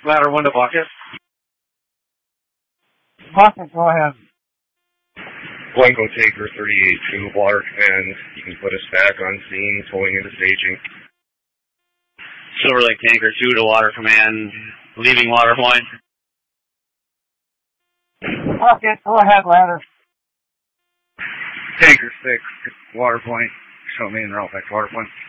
Ladder 1 to bucket. Bucket, go ahead. Blanco Tanker 38-2, water command. You can put us back on scene, towing into staging. Silver Lake Tanker 2 to water command, leaving water point. Bucket, go ahead, ladder. Tanker 6, water point. Show me en route back to water point.